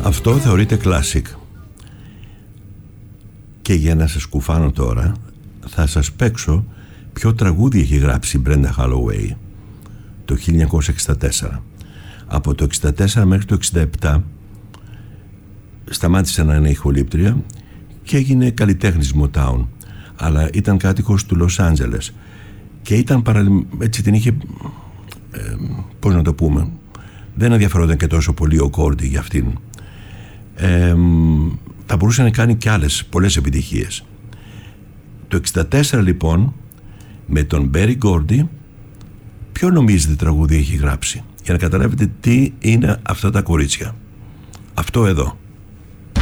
Αυτό θεωρείται classic. Και για να σας κουφάνω τώρα, θα σας παίξω ποιο τραγούδι έχει γράψει η Brenda Holloway το 1964. Από το 1964 μέχρι το 1967 σταμάτησε να είναι ηχολήπτρια και έγινε καλλιτέχνης Motown, αλλά ήταν κάτοικος του Λος Άντζελες και ήταν έτσι την είχε, πώς να το πούμε, δεν ενδιαφερόταν και τόσο πολύ ο Κόρντι για αυτήν. Θα μπορούσε να κάνει και άλλες πολλές επιτυχίες. Το 1964 λοιπόν με τον Berry Gordy, ποιο νομίζετε τραγούδι έχει γράψει, για να καταλάβετε τι είναι αυτά τα κορίτσια? Αυτό εδώ.